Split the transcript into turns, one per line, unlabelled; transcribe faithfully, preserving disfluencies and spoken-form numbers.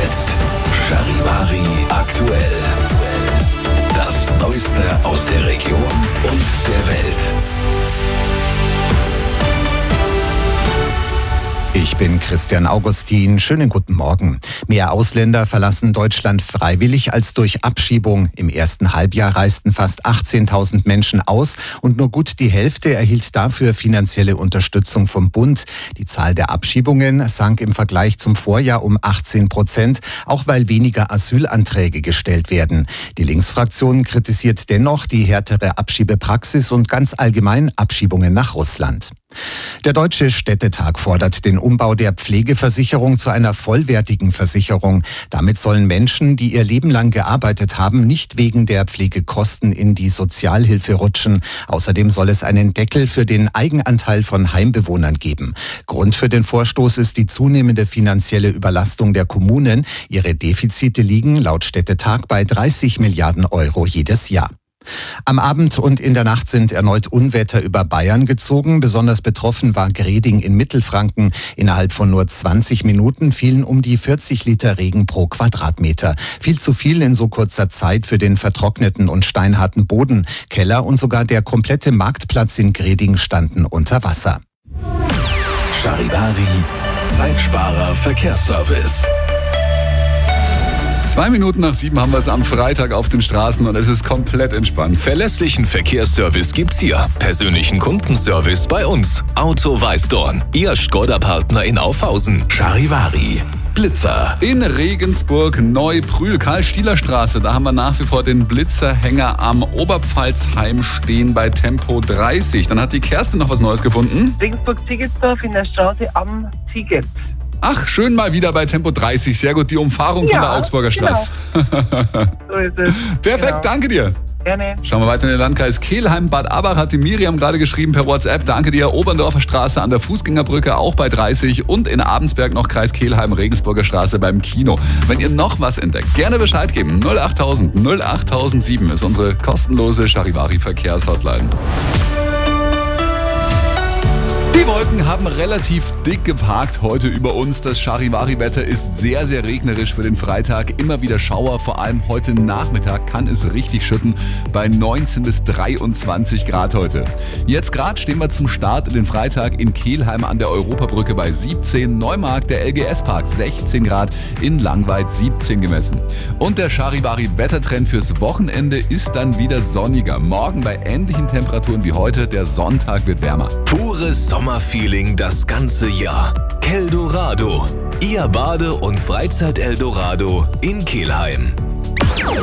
jetzt Charivari aktuell. Das Neueste aus der Region und der Welt.
Ich bin Christian Augustin. Schönen guten Morgen. Mehr Ausländer verlassen Deutschland freiwillig als durch Abschiebung. Im ersten Halbjahr reisten fast achtzehntausend Menschen aus und nur gut die Hälfte erhielt dafür finanzielle Unterstützung vom Bund. Die Zahl der Abschiebungen sank im Vergleich zum Vorjahr um achtzehn Prozent, auch weil weniger Asylanträge gestellt werden. Die Linksfraktion kritisiert dennoch die härtere Abschiebepraxis und ganz allgemein Abschiebungen nach Russland. Der Deutsche Städtetag fordert den Umbau der Pflegeversicherung zu einer vollwertigen Versicherung. Damit sollen Menschen, die ihr Leben lang gearbeitet haben, nicht wegen der Pflegekosten in die Sozialhilfe rutschen. Außerdem soll es einen Deckel für den Eigenanteil von Heimbewohnern geben. Grund für den Vorstoß ist die zunehmende finanzielle Überlastung der Kommunen. Ihre Defizite liegen laut Städtetag bei dreißig Milliarden Euro jedes Jahr. Am Abend und in der Nacht sind erneut Unwetter über Bayern gezogen. Besonders betroffen war Greding in Mittelfranken. Innerhalb von nur zwanzig Minuten fielen um die vierzig Liter Regen pro Quadratmeter. Viel zu viel in so kurzer Zeit für den vertrockneten und steinharten Boden. Keller und sogar der komplette Marktplatz in Greding standen unter Wasser.
Charivari, Zeitsparer Verkehrsservice.
Zwei Minuten nach sieben haben wir es am Freitag auf den Straßen und es ist komplett entspannt.
Verlässlichen Verkehrsservice gibt's hier. Persönlichen Kundenservice bei uns. Auto Weißdorn, Ihr Skoda-Partner in Aufhausen.
Charivari, Blitzer.
In Regensburg, Neu-Prühl-Karl-Stieler-Straße, da haben wir nach wie vor den Blitzerhänger am Oberpfalzheim stehen bei Tempo dreißig. Dann hat die Kerstin noch was Neues gefunden.
Regensburg-Ziegetzdorf in der Straße am Ziget.
Ach, schön mal wieder bei Tempo dreißig. Sehr gut, die Umfahrung
Ja,
von der Augsburger Straße.
Genau. So ist es.
Perfekt,
Genau.
danke dir.
Gerne.
Schauen wir weiter in den Landkreis Kelheim. Bad Abach hat die Miriam gerade geschrieben per WhatsApp. Danke dir. Oberndorfer Straße an der Fußgängerbrücke auch bei dreißig und in Abensberg noch Kreis Kelheim, Regensburger Straße beim Kino. Wenn ihr noch was entdeckt, gerne Bescheid geben. null achttausend null achttausendsieben ist unsere kostenlose Charivari Verkehrshotline. Die Wolken haben relativ dick geparkt heute über uns. Das Charivari-Wetter ist sehr, sehr regnerisch für den Freitag. Immer wieder Schauer, vor allem heute Nachmittag kann es richtig schütten bei neunzehn bis dreiundzwanzig Grad heute. Jetzt gerade stehen wir zum Start in den Freitag in Kelheim an der Europabrücke bei siebzehn, Neumarkt, der L G S-Park sechzehn Grad, in Langweid siebzehn gemessen. Und der Charivari-Wettertrend fürs Wochenende ist dann wieder sonniger. Morgen bei ähnlichen Temperaturen wie heute, der Sonntag wird wärmer.
Pures Sommerfeeling das ganze Jahr. Keldorado, Ihr Bade- und Freizeit-Eldorado in Kelheim.